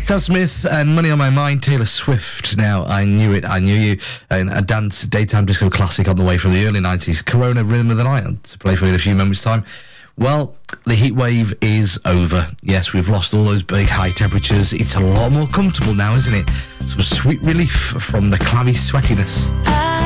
Sam Smith and Money on My Mind, Taylor Swift. Now, I Knew It, I Knew You, and a dance daytime disco classic on the way from the early 90s. Corona, Rhythm of the Night, to play for you in a few moments' time. Well, the heat wave is over. Yes, we've lost all those big high temperatures. It's a lot more comfortable now, isn't it? Some sweet relief from the clammy sweatiness.